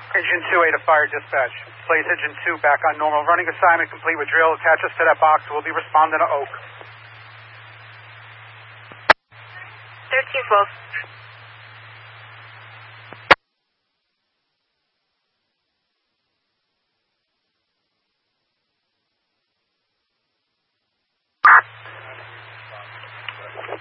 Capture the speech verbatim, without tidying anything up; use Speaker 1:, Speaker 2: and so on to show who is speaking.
Speaker 1: Engine two eight to fire dispatch. Place engine two back on normal. Running assignment complete with drill. Attach us to that box. We'll be responding to Oak.
Speaker 2: thirteen twelve.